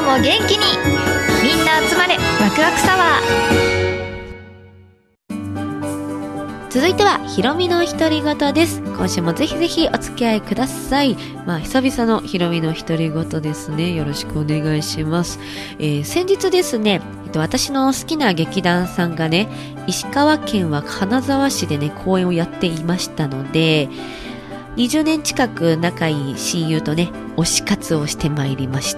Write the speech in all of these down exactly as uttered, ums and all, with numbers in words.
も元気にみんな集まれワクワクサワー。続いてはひろみの独り言です。今週もぜひぜひお付き合いください。まあ久々のひろみの独り言ですね。よろしくお願いします。えー、先日ですね、えっと、私の好きな劇団さんがね、石川県は金沢市でね公演をやっていましたので、にじゅうねん近く仲いい親友とね推し活をしてまいりました。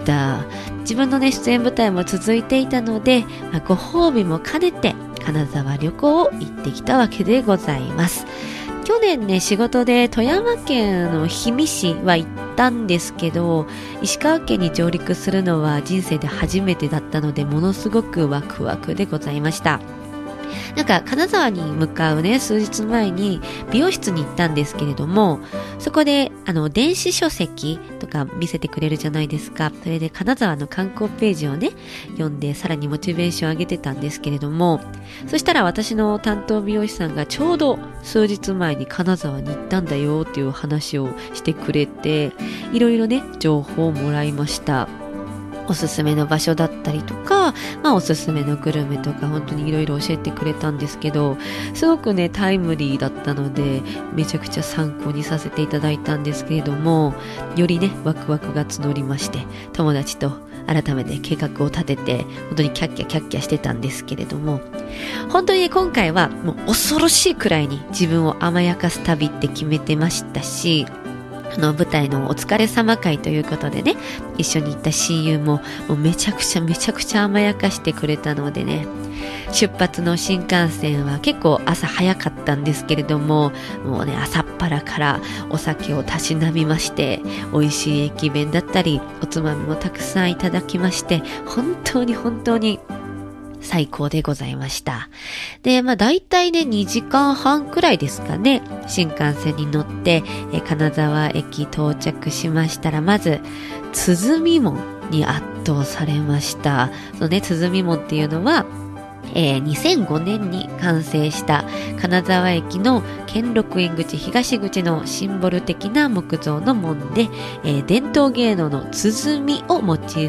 自分のね出演舞台も続いていたので、まあ、ご褒美も兼ねて金沢旅行を行ってきたわけでございます。去年ね仕事で富山県の氷見市は行ったんですけど、石川県に上陸するのは人生で初めてだったので、ものすごくワクワクでございました。なんか金沢に向かうね数日前に美容室に行ったんですけれども、そこであの電子書籍とか見せてくれるじゃないですか。それで金沢の観光ページをね読んで、さらにモチベーション上げてたんですけれども、そしたら私の担当美容師さんがちょうど数日前に金沢に行ったんだよっていう話をしてくれて、いろいろね情報をもらいました。おすすめの場所だったりとか、まあ、おすすめのグルメとか本当にいろいろ教えてくれたんですけど、すごくねタイムリーだったのでめちゃくちゃ参考にさせていただいたんですけれども、よりねワクワクが募りまして、友達と改めて計画を立てて本当にキャッキャキャッキャしてたんですけれども、本当に、ね、今回はもう恐ろしいくらいに自分を甘やかす旅って決めてましたし、あの舞台のお疲れ様会ということでね、一緒に行った親友ももうめちゃくちゃめちゃくちゃ甘やかしてくれたのでね、出発の新幹線は結構朝早かったんですけれども、もうね朝っぱらからお酒をたしなみまして、美味しい駅弁だったりおつまみもたくさんいただきまして、本当に本当に最高でございました。で、まあ大体ねにじかんはんくらいですかね、新幹線に乗ってえ金沢駅到着しましたら、まず鼓門に圧倒されました。そのね鼓門っていうのはえー、にせんごねんに完成した金沢駅の兼六園口東口のシンボル的な木造の門で、えー、伝統芸能の鼓をモチー